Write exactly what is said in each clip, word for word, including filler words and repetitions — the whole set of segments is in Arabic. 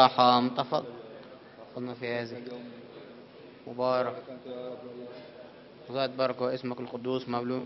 ترحم. تفضل تفضلنا في هذه مبارك وزاد بركة اسمك القدوس مبلوغ.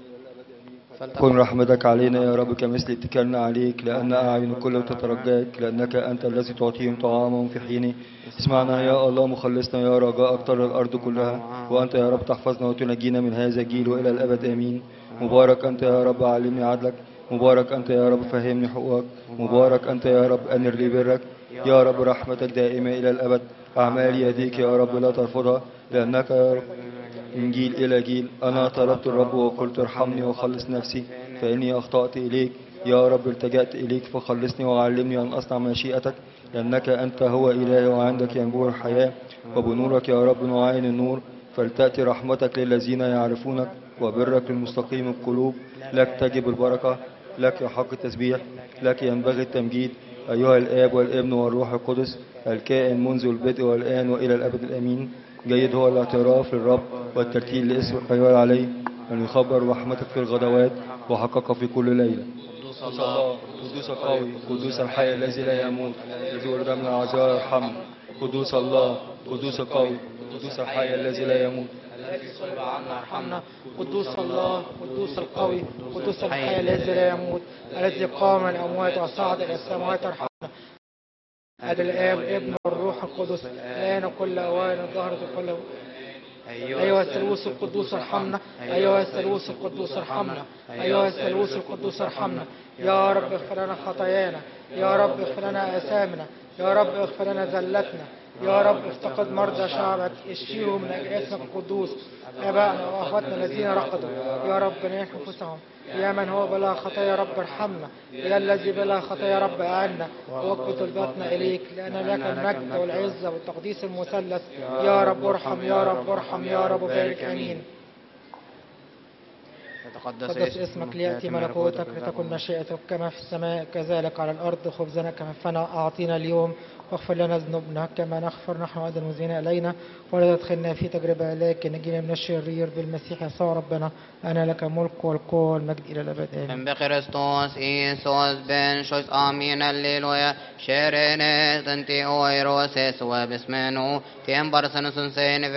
كن رحمتك علينا يا رب كمثل اتكلنا عليك، لأن أعين كل تترجاك، لأنك أنت الذي تعطيهم طعامهم في حينه. اسمعنا يا الله مخلصنا يا رجاء أكثر الأرض كلها، وأنت يا رب تحفظنا وتنجينا من هذا الجيل وإلى الأبد آمين. مبارك أنت يا رب علمني عدلك، مبارك أنت يا رب فهمني حقوقك، مبارك أنت يا رب أنر لي برك. يا رب رحمتك دائمة إلى الأبد، أعمال يديك يا رب لا ترفضها، لأنك يا رب من جيل إلى جيل. أنا طلبت الرب وقلت ارحمني وخلص نفسي، فإني أخطأت إليك. يا رب التجأت إليك فخلصني وعلمني أن أصنع مشيئتك، لأنك أنت هو إلهي وعندك ينبوع الحياة، وبنورك يا رب نعاين النور. فلتأتي رحمتك للذين يعرفونك، وبرك للمستقيم القلوب. لك تجب البركة، لك يحق التسبيح، لك ينبغي التمجيد أيها الآب والابن والروح القدس، الكائن منذ البدء والآن وإلى الأبد الآمين. جيد هو الاعتراف للرب والترتيل لاسمك أيها العلي، أن يخبر رحمتك في الغدوات وحقق في كل ليلة. قدوس الله، قدوس قوي، قدوس الحي الذي لا يموت، الذي ولد من العذراء يرحمنا. قدوس الله، قدوس قوي، قدوس الحي الذي لا يموت، الذي صلب عنا ارحمنا. قدوس الله، قدوس القوي، قدوس الحي الذي لا يموت، الذي قام من الأموات وصعد إلى السماوات ارحمنا. أد الآب والابن والروح القدس الآن كل أوان الظهر كل. أيها الثالوث القدوس ارحمنا، أيها الثالوث القدوس ارحمنا، أيها الثالوث القدوس ارحمنا. يا رب اغفر لنا خطايانا، يا رب اغفر لنا آثامنا، يا رب اغفر لنا ذلتنا، يا رب افتقد مرضى شعبك، اشفيهم من أجل اسمك القدوس. آبائنا وأخواتنا الذين رقدوا يا رب نيح أنفسهم. يا من هو بلا خطايا يا رب ارحمنا، يا الذي بلا خطايا يا رب أعنا، واقبل طلباتنا إليك، لأن لك المجد والعزة والتقديس المثلث. يا رب ارحم، يا رب ارحم، يا رب بارك. آمين. تقدس قدس اسمك، ليأتي ملكوتك، لتكن مشيئتك كما في السماء كذلك على الأرض. خبزنا كفافنا أعطينا اليوم، واغفر لنا ذنوبنا كما نغفر نحن أيضا المذنبين إلينا، ولا تدخلنا في تجربة لكن نجينا من الشرير بالمسيح يسوع ربنا. أنا لك الملك والقوة والمجد إلى الأبد آمين. بخريستوس إيسوس بن شويس آمين الليلويا شيرينيس انتي اويروسيس وبسمنو تيم برسنسن سين